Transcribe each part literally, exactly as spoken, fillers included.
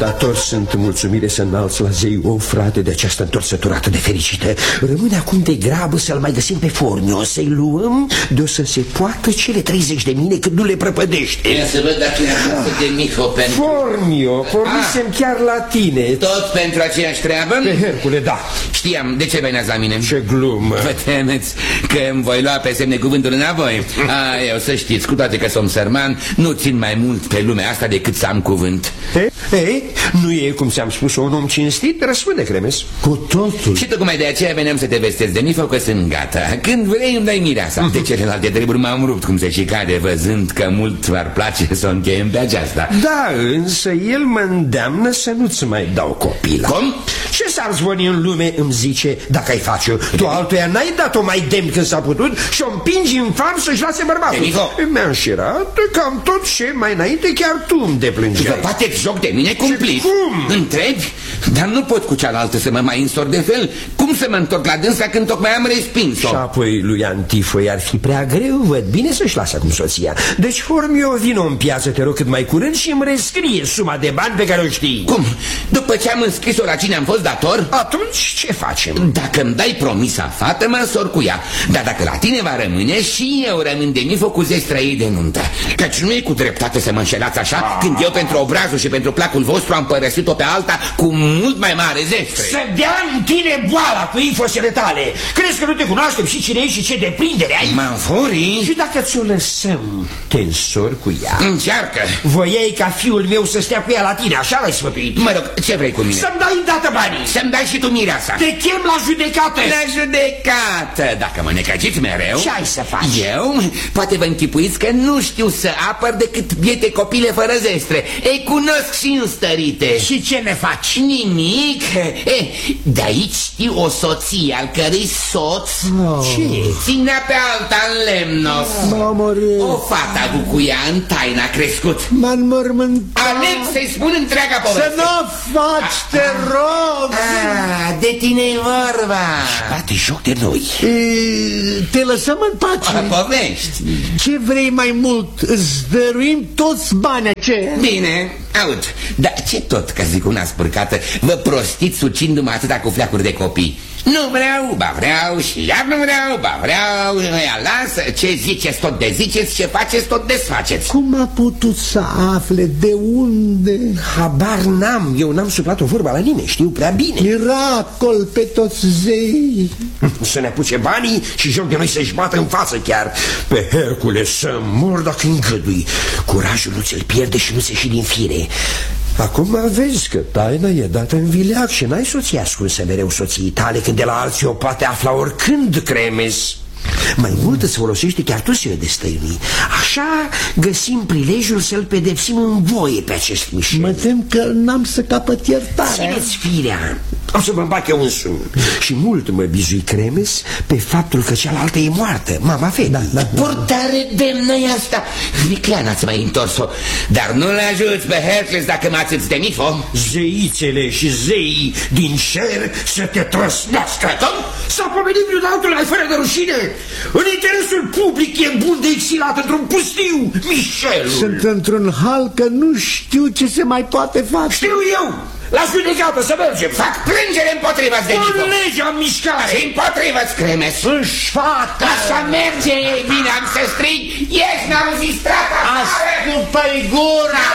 dator sunt mulțumire să înalți la zei o frate de această întorsătură atât de fericită. Rămâne acum de grabă să-l mai găsim pe Formio, să-i luăm de-o să se poată cele treizeci de mine cât nu le prăpădește. Ia să văd dacă e acasă de Mifo pentru... Formio, pornisem ah. chiar la tine. Tot pentru aceeași treabă? Pe Hercule, da. Știam, de ce veneați la mine? Ce glumă. Vă temeți că îmi voi lua pe semne cuvântul înapoi? A, eu să știți, cu toate că sunt sărman, nu țin mai mult pe lumea asta decât să am cuvânt. Ei, ei, nu e cum ți-am spus, un om cinstit, răspunde, Cremes. Cu totul. Și tocmai de aceea veneam să te vestesc de Mifo că sunt gata. Când vrei îmi dai mireasa. De celelalte treburi m-am rupt, cum se și cade, văzând că mult v-ar place să o încheiem pe aceasta. Da, însă el mă îndeamnă să nu-ți mai dau copila. Cum? Ce s-ar zvoni în lume, îmi zice, dacă ai face-o? Tu altuia n-ai dat-o mai demn când s-a putut și o împingi infam să-și lase bărbatul. Mi-a înșirat că am tot ce mai înainte chiar tu îmi deplângeai. Vă bateți joc de mine cumplit. Cum? Întrebi? Dar nu pot cu cealaltă să mă mai însor de fel. Cum să mă întorc la dânsa când tocmai am respins-o? Și apoi lui Antifo i-ar fi prea greu, văd bine să-și lasă acum soția. Deci Formio, vină în piață, te rog, cât mai curând și îmi rescrie suma de bani pe care o știi. Cum? După ce am înscris-o la cine am fost dator? Atunci ce facem? Dacă îmi dai promisa fată, mă însor cu ea. Dar dacă la tine va rămâne, și eu rămân de Mifo cu zeci trăi de nuntă. Căci nu e cu dreptate să mă înșelați așa, ah. când eu pentru obrazul și pentru placul vostru am părăsit-o pe alta cu mult mai mare zestre. Să dea în tine boala cu infosele tale. Crezi că nu te cunoaștem și cine ești și ce deprindere ai? Manfori? Și dacă ți-o lăsăm, te însori cu ea? Încearcă. Voiai ca fiul meu să stea cu ea la tine, așa l-ai sfătuit? Mă rog, ce vrei cu mine? Să-mi dai îndată banii. Să-mi dai și tu mireasa. Te chem la judecată. La judecată. Dacă mă necăjiți mereu, ce ai să faci? Eu? Poate vă închipuiți că nu știu să apăr decât biete copile fără zestre. Ei cunosc și înstărite. Și ce ne faci? Nimic. E, de aici știu o soție al cărei soț oh. Ce? Ținea pe alta în lemnos. O fată a bucuia în taina crescut. M-a înmormântat. Aleg să-i spun întreaga poveste. Să nu faci, te rog. Ah, de tine e vorba. Bate joc de noi. E, te lăsăm în pace. A, povești. Ce vrei mai mult? Îți dăruim toți banii aceia. Bine, aud. Dar ce tot, că zic una spârcată, vă prostiți sucindu-mă atâta cu fleacuri de copii? Nu vreau, ba vreau și iar nu vreau, ba vreau. Ea lasă, ce ziceți tot de ziceți, ce faceți tot desfaceți. Cum a putut să afle? De unde? Habar n-am, eu n-am suplat o vorba la nimeni, știu prea bine. Miracol pe toți zei. Să ne apuce banii și joc de noi să-și bată în față chiar. Pe Hercule să mor dacă îngădui. Curajul nu ți-l pierde și nu ți și din fire. Acum vezi că taina e dată în vileag și n-ai soția ascunsă mereu soției tale, când de la alții o poate afla oricând, Cremes. Mai mult îți folosește chiar tu să-i destăinui. Așa găsim prilejul să-l pedepsim în voie pe acest Michel. Mă tem că n-am să capăt iertarea. Țineți firea. O să mă îmbac eu însumi. Și mult mă bizui, Cremes, pe faptul că cealaltă e moartă, mama Fedi. Da, da, da. Portare demnă-i asta. Vicleana ați mai întors-o. Dar nu-l ajuți pe Hercules dacă mă ațâți de Mifo. Zeițele și zeii din cer să te trăsnească. S-a pomenit vreun altul mai fără de rușine. În interesul public e bun de exilat într-un pustiu, Michel. Sunt într-un hal că nu știu ce se mai poate face. Știu eu. La judecată să mergem. Fac plângere împotriva-ți de Mifo. În legea în mișcare. Și împotriva-ți, Cremes. Își fac. Așa merge. Bine, am să strig. Ești, n-am zis strata. Ascultă-i gura.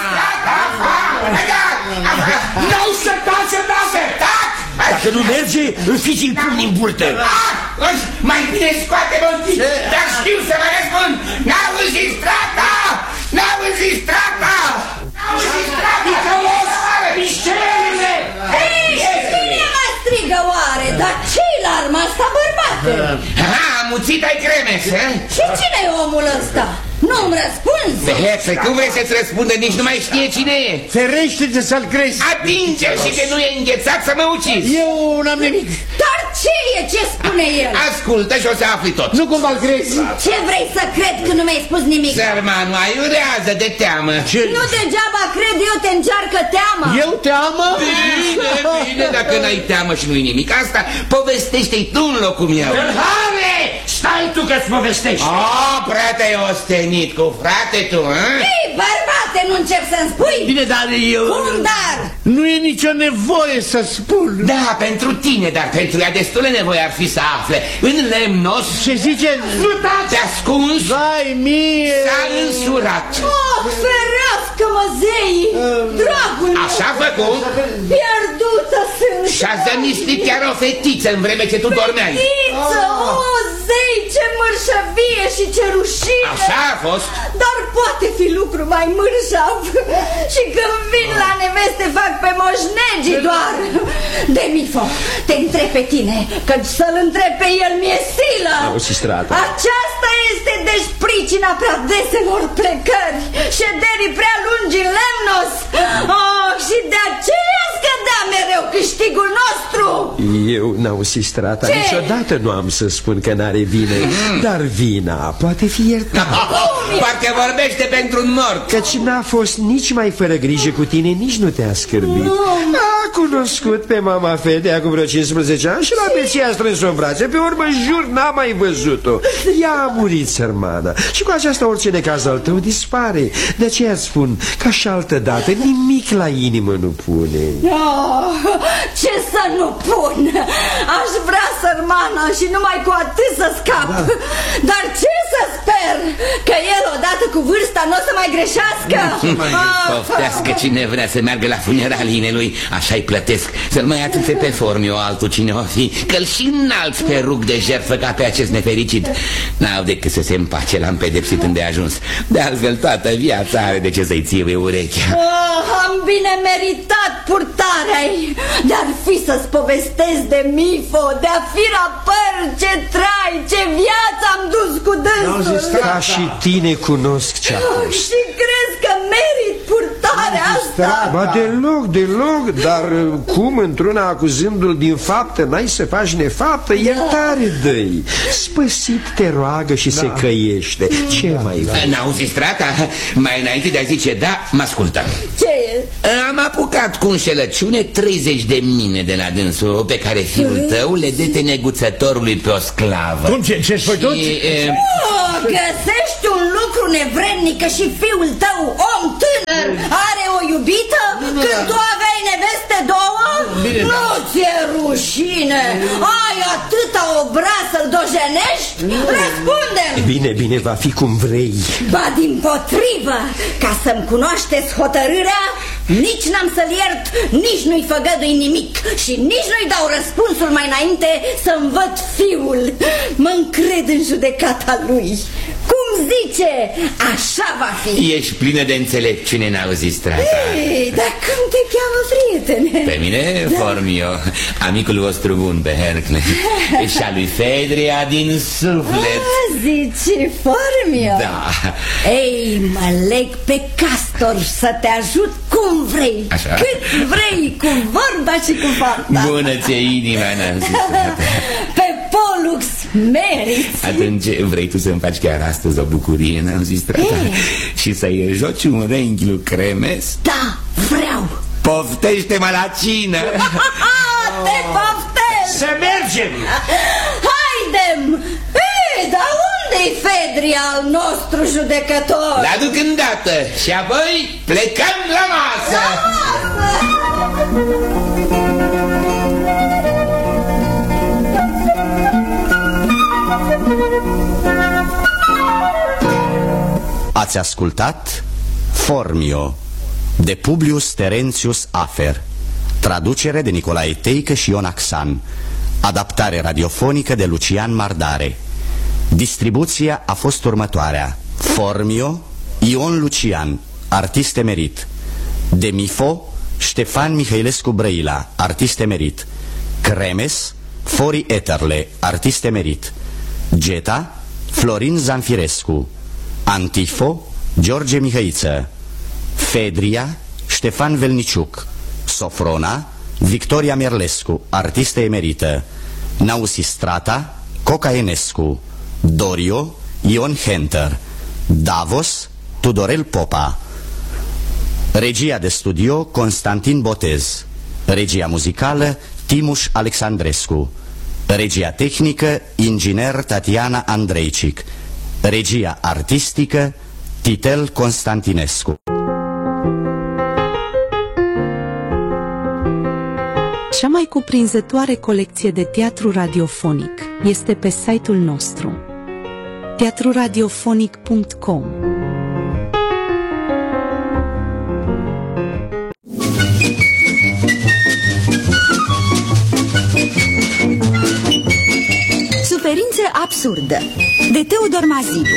N-ai să taci odată. Tac. Dacă nu merge, înfiți-l pumni în burtă. Mai bine scoate-mă un pic. Dar știu să mă răspund. N-auzi strata. N-auzi strata. N-auzi strata. Mișelule! Ei, cine mă strigă oare? Dar ce-i larma asta, bărbate? Ha, amuțit ai, Cremes, eh? Și cine-i omul ăsta? Nu-mi răspunzi. Beheță, cum vrei să-ți răspundă? Nici nu mai știe cine e. Ferește-te să-l crezi. Atinge și că nu e înghețat să mă ucizi. Eu n-am nimic. Dar ce e? Ce spune el? Ascultă și o să afli tot. Nu cumva-l crezi. Ce vrei să cred când nu mi-ai spus nimic? Sărmanul, aiurează de teamă. Ce? Nu degeaba cred eu, te încearcă teama. Eu teamă? Bine, bine, dacă n-ai teamă și nu-i nimic. Asta povestește-i tu în locul meu. Tâlhare! Stai tu că-ți povestești. Oh, prea te-ai ostenit cu frate tu, hă? Ei, bărbate, nu încep să-mi spui? Bine, dar eu... Cum dar? Nu e nicio nevoie să spun. Da, pentru tine, dar pentru ea destulă nevoie ar fi să afle. În lemnos... Ce zice? Te ascuns, Vai mie! s-a însurat. Oh, ferească-mă, zeii! Dragul meu! Așa a făcut? Pierdută sunt! Și-a zămislit chiar o fetiță în vreme ce tu dormeai. Fetiță! Oh, zei, ce mărșăvie și ce rușine! Așa a fost. Dar poate fi lucru mai mărșav. Și când vin la neveste fac pe moșnegii doar. Demifo, te întreb pe tine, căci să-l întreb pe el mi-e silă. Aceasta este deci pricina prea deselor plecări, șederii prea lungi în lemnos. Oh, și de aceea scădea mereu câștigul nostru. Eu, Nausistrata, niciodată nu am să spun că n-are vină, dar vina poate fi iertată. Parcă vorbește pentru un mort. Căci n-a fost nici mai fără grijă cu tine, nici nu te-a scârbit. A cunoscut pe mama fetei acum vreo cincisprezece ani și la beția a strâns-o în brațe. Pe urmă, jur, n-a mai văzut-o. Ea a murit, sărmana. Și cu aceasta orice necaz al tău dispare. De aceea îți spun că și altă dată nimic la inimă nu pune. Oh, ce să nu pun? Aș vrea, sărmana, și numai cu atât să scap. Da. Dar ce să sper? Că el odată cu vârsta nu o să mai greșească? Poftească cine vrea să meargă la funeraliile lui. Așa-i plătesc. Să-l mai atâțe pe Formio altul cine o fi, că-l și înalți pe rug de jertfă ca pe acest nefericit. N-au decât să se împace, l-am pedepsit îndeajuns. De altfel toată viața are de ce să-i ție urechea. Oh, am bine meritat purtarea-i. De-ar fi să-ți povestesc de Mifo, de-a fi rapăr, ce trai, ce viață am dus cu dânsul. Ca și tine cunosc ce-a fost. Și crezi că merit purtarea asta? Ba deloc, deloc, dar cum într-una acuzându-l din faptă n-ai să faci nefaptă, iertare dă-i. Spăsit te roagă și se căiește. Ce mai vrei? N-auzi, Strata? Mai înainte de a zice da, mă ascultă. Ce e? Am apucat cu înșelăciune treizeci de mine de la dânsul pe care fiul tău le dete neguțătorului pe o sclavă. Cum, ce, ce-ți făcut? Oh, găsești un lucru nevrednic că și fiul tău, om tânăr, are o iubită? Când tu aveai neveste două? Bine, nu ți-e rușine? Ai atâta obraz să-l dojenești? Răspunde-mi! Bine, bine, va fi cum vrei. Ba dimpotrivă, ca să-mi cunoașteți hotărârea, nici n-am să-l iert, nici nu-i făgădui nimic și nici nu-i dau răspunsul mai înainte să-mi văd fiul. Mă încred în judecata lui. Cum zice, așa va fi. Ești plină de înțelepciune, n-auzi, Strata. Ei, dar cum te cheamă, prietene? Pe mine, da. Formio, amicul vostru bun pe Hercle. Și a lui Fedria din suflet. Ah, zici, Formio? Da. Ei, mă leg pe Castor să te ajut cum vrei. Așa? Cât vrei, cu vorba și cu fapta. Bună ți-e inima, n-auzi, Strata. Pe Polux meriți. Atunci vrei tu să-mi faci chiar astăzi o bucurie, n-auzi, Strata? Și să-i joci un renghilu cremes? Da, vreau. Poftește-mă la cină. Te poftesc. Să mergem. Haidem. Ei, dar unde-i Fedria al nostru judecător? L-aduc îndată și apoi plecăm la masă. Ați ascultat Formio de Publius Terentius Afer, traducere de Nicolae Teică și Ion Axan, adaptare radiofonică de Lucian Mardare. Distribuția a fost următoarea: Formio, Ion Lucian, artist emerit; Demifo, Ștefan Mihailescu Brăila, artist emerit; Cremes, Fori Eterle, artist emerit; Geta, Florin Zanfirescu; Antifo, George Mihăiță; Fedria, Ștefan Velniciuc; Sofrona, Victoria Merlescu, artistă emerită; Nausistrata, Coca Enescu; Dorio, Ion Henter; Davos, Tudorel Popa. Regia de studio, Constantin Botez. Regia muzicală, Timuș Alexandrescu. Regia tehnică, inginer Tatiana Andreicic. Regia artistică, Titel Constantinescu. Cea mai cuprinzătoare colecție de teatru radiofonic este pe site-ul nostru teatru radiofonic punct com. Suferință absurdă de Teodor Mazilu.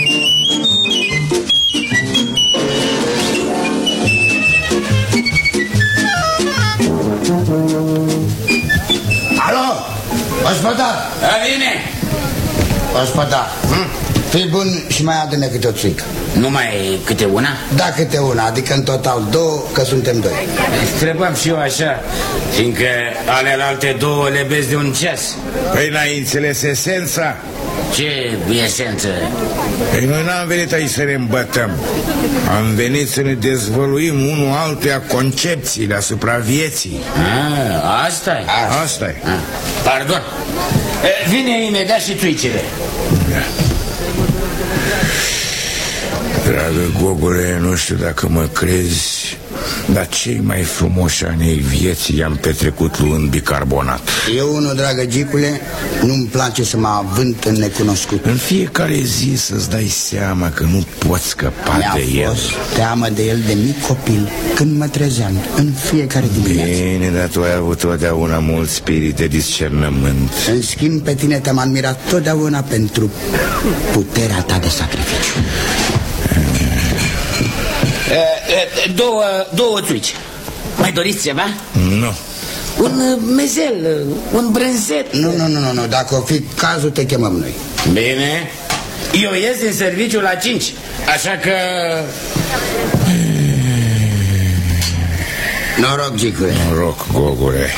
Alo, ospodar! Da, bine! Ospodar, hm? Fii bun și mai adă-ne câte o țuică. Numai câte una? Da, câte una, adică în total două, că suntem doi. Întrebam și eu așa, fiindcă alelalte două le vezi de un ceas. Păi n-ai înțeles esența? Ce esență? Păi noi n-am venit aici să ne îmbătăm. Am venit să ne dezvăluim unul altuia concepțiile asupra vieții. Ah, asta-i? Asta-i. Ah, pardon. Vine imediat și țuicile. Da. Dragă Gogole, nu știu dacă mă crezi, dar cei mai frumoși ani ai vieții i-am petrecut luând bicarbonat. Eu, unul, dragă Gicule, nu-mi place să mă avânt în necunoscut. În fiecare zi să-ți dai seama că nu poți scăpa Mi-a de el. fost teamă de el de mic copil, când mă trezeam, în fiecare dimineață. Bine, dar tu ai avut totdeauna mult spirit de discernământ. În schimb, pe tine te-am admirat totdeauna pentru puterea ta de sacrificiu. Două, două țuici. Mai doriți ceva? Nu. Un mezel, un brânzet. Nu, nu, nu, nu, nu. Dacă o fi cazul, te chemăm noi. Bine. Eu ies din serviciu la cinci, așa că... Noroc, Gicule. Noroc, Gogure.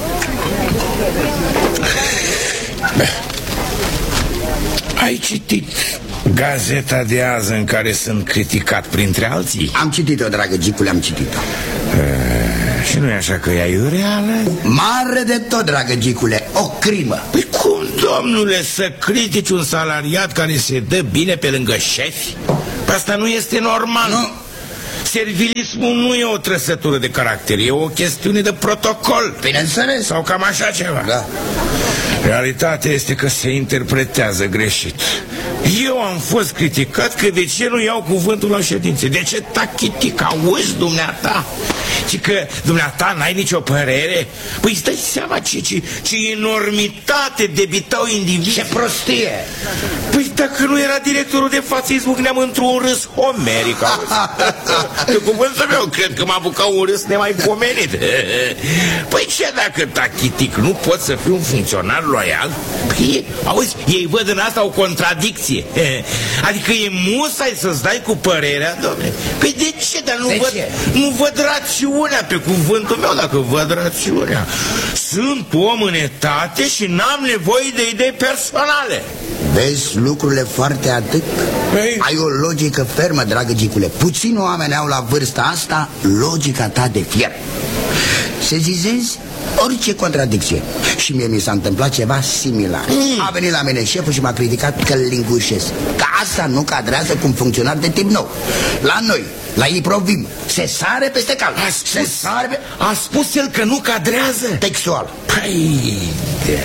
Ai citit gazeta de azi în care sunt criticat printre alții? Am citit-o, dragă Gicule, am citit-o. E, și nu e așa că ea e reală? Mare de tot, dragă Gicule, o crimă. Păi cum, domnule, să critici un salariat care se dă bine pe lângă șefi? Păi asta nu este normal. Nu. Servilismul nu e o trăsătură de caracter, e o chestiune de protocol. Bineînțeles. Sau cam așa ceva. Da. Realitatea este că se interpretează greșit. Eu am fost criticat că de ce nu iau cuvântul la ședințe. De ce tachitic, auzi dumneata? Și că dumneata n-ai nicio părere? Păi îți dai seama ce, ce, ce enormitate debitau indivizii. Ce prostie. Păi dacă nu era directorul de față, izbucneam într-un râs homeric. Că cuvântul meu, cred că m-a apucat un râs nemaipomenit. Păi ce dacă tachitic nu pot să fiu un funcționar loial? Păi, auzi, ei văd în asta o contradicție. Adică e musai să-ți dai cu părerea, domnule. Păi de ce? Dar nu, văd, nu văd rațiunea, pe cuvântul meu, dacă văd rațiunea. Sunt om în etate și n-am nevoie de idei personale. Vezi lucrurile foarte adânc? Păi... Ai o logică fermă, dragă Gicule. Puțini oameni au la vârsta asta logica ta de fier. Se zizezi orice contradicție. Și mie mi s-a întâmplat ceva similar. mm. A venit la mine șeful și m-a criticat că îl lingușesc, că asta nu cadrează cu un funcționar de tip nou. La noi, la Iprovim, se sare peste cal. A spus, se sare pe... a spus el că nu cadrează? Textual. Păi... De...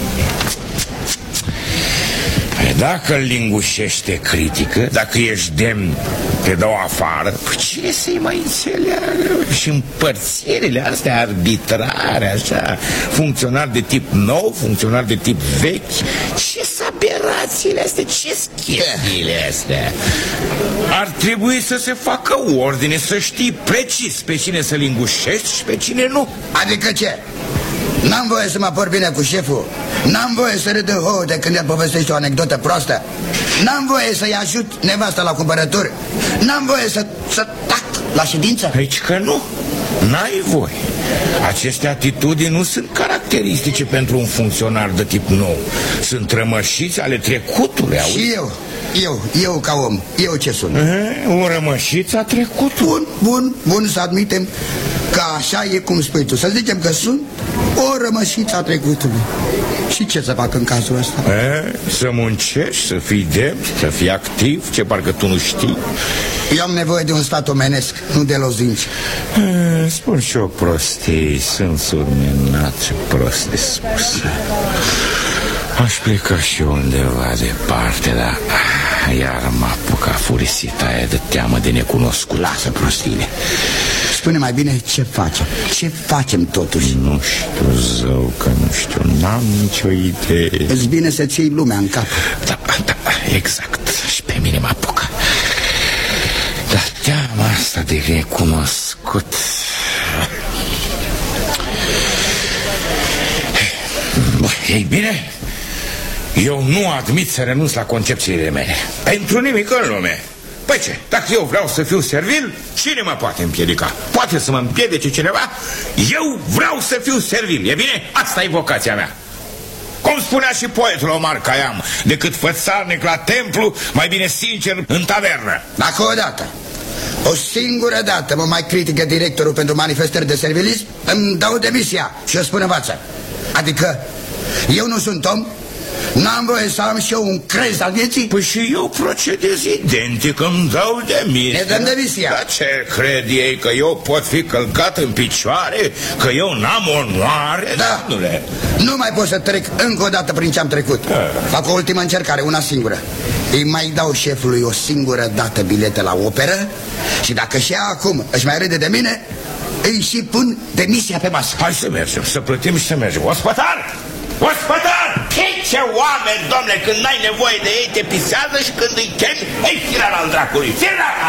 Dacă îl lingușește critică, dacă ești demn, te dau afară. Păi cine să-i mai înțeleagă? Și împărțirile astea arbitrare, așa, funcționar de tip nou, funcționar de tip vechi. Ce aberațiile astea, ce chestiile astea? Ar trebui să se facă ordine, să știi precis pe cine să lingușești și pe cine nu. Adică ce? N-am voie să mă por bine cu șeful. N-am voie să râd în hou de când el povestește o anecdotă prostă. N-am voie să-i ajut nevasta la cumpărături. N-am voie să, să tac la ședință. Aici că nu, n-ai voie. Aceste atitudini nu sunt caracteristice pentru un funcționar de tip nou. Sunt rămășiți ale trecutului. Și auzi? eu, eu, eu ca om, eu ce sunt? E, o rămășiță a trecutului. Bun, bun, bun, să admitem. Că așa e cum spui tu. Să zicem că sunt o rămășiță a trecutului. Și ce să fac în cazul ăsta? E, să muncești, să fii demn, să fii activ, ce parcă tu nu știi. Eu am nevoie de un stat omenesc, nu de lozinci. E, spun și eu prostii, sunt surmenat și prost de spus. Aș pleca și eu undeva departe, dar iar mă apuca furisita aia de teamă de necunoscut. Lasă prostiile. Spune mai bine ce facem. Ce facem totuși? Nu știu, zău, că nu știu, n-am nicio idee. Îți bine să ții lumea în cap. Da, da, exact. Și pe mine mă apucă. Dar teama asta de necunoscut... Bă, ei bine? Eu nu admit să renunț la concepțiile mele. Pentru nimic în lume. Păi ce, dacă eu vreau să fiu servil, cine mă poate împiedica? Poate să mă împiedice cineva? Eu vreau să fiu servil, e bine? Asta e vocația mea. Cum spunea și poetul Omar Khayyam, decât fățarnic la templu, mai bine sincer în tavernă. Dacă odată, o singură dată mă mai critică directorul pentru manifestări de servilism, îmi dau demisia și o spun în față. Adică eu nu sunt om, n-am voie să am și eu un crez al vieții? Păi și eu procedez identic, îmi dau demisia. Ne dăm demisia. Dar ce cred ei, că eu pot fi călcat în picioare? Că eu n-am onoare? Da, domnule? Nu mai pot să trec încă o dată prin ce am trecut. da. Fac o ultimă încercare, una singură. Îi mai dau șefului o singură dată bilete la operă și dacă și ea acum își mai râde de mine, îi și pun demisia pe masă. Hai să mergem, să plătim și să mergem. Ospătar! Ospătar! Ce oameni, domnule, când n-ai nevoie de ei te pisează și când îi chemi, îi firar al dracului. Firar!